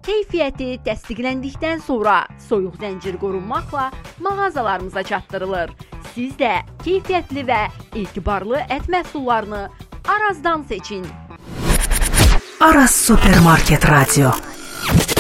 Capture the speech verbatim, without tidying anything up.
keyfiyyəti təsdiqləndikdən sonra soyuq zəncir qorunmaqla mağazalarımıza çatdırılır. Siz də keyfiyyətli və etibarlı ət məhsullarını Arazdan seçin. Araz Supermarket Radio.